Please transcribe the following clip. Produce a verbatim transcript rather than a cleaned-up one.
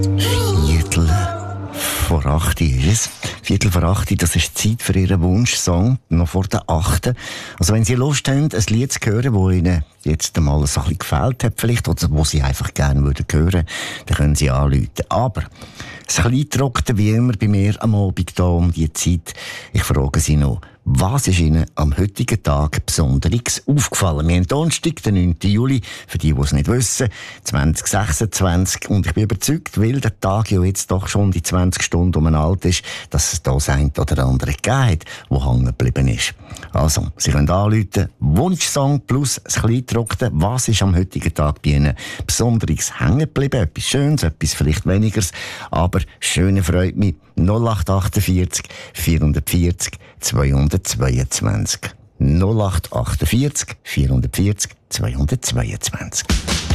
Viertel vor acht ist es. Viertel vor acht, das ist die Zeit für Ihren Wunschsong, noch vor der achten. Also wenn Sie Lust haben, ein Lied zu hören, das Ihnen jetzt einmal ein bisschen gefällt hat vielleicht, oder wo Sie einfach gerne würden hören, dann können Sie anrufen. Aber das Kleintrockene wie immer bei mir am Abend hier um die Zeit. Ich frage Sie noch, was ist Ihnen am heutigen Tag Besonderes aufgefallen? Wir haben Donnerstag, den neunten Juli, für die, die es nicht wissen, zwanzig sechsundzwanzig. Und ich bin überzeugt, weil der Tag ja jetzt doch schon die zwanzig Stunden um alt ist, dass es da das eine oder andere gegeben hat, das hängen geblieben ist. Also, Sie können anrufen, Wunschsong plus das Kleintrockene. Was ist am heutigen Tag bei Ihnen Besonderes hängen geblieben? Etwas Schönes, etwas vielleicht Wenigeres, aber schöne freut mich. null acht achtundvierzig vierhundertvierzig zweihundertzweiundzwanzig. null acht achtundvierzig vierhundertvierzig zweihundertzweiundzwanzig.